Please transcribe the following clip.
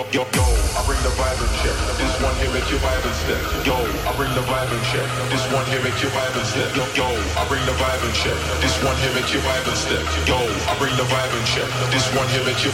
Yo, I bring the vibe and check. This one here make you vibe and step. Yo, I bring the vibe and check. This one here make you vibe and step. Yo, I bring the vibe and check. This one here make you vibe and step. Yo, I bring the vibe and check. This one here make you